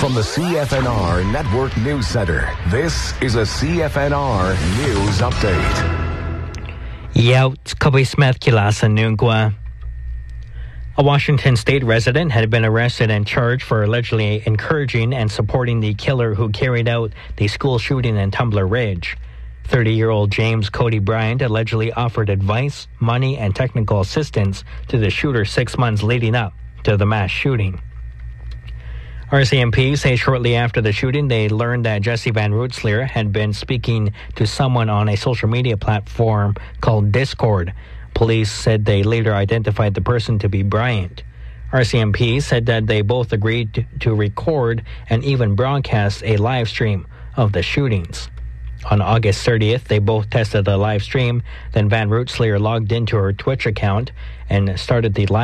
From the CFNR Network News Center, this is a CFNR News Update. Yaut Kobe Smith Kilasa Nungwa. A Washington state resident had been arrested and charged for allegedly encouraging and supporting the killer who carried out the school shooting in Tumbler Ridge. 30-year-old James Cody Bryant allegedly offered advice, money, and technical assistance to the shooter 6 months leading up to the mass shooting. RCMP say shortly after the shooting, they learned that Jesse Van Rootsleer had been speaking to someone on a social media platform called Discord. Police said they later identified the person to be Bryant. RCMP said that they both agreed to record and even broadcast a live stream of the shootings. On August 30th, they both tested the live stream. Then Van Rootsleer logged into her Twitch account and started the live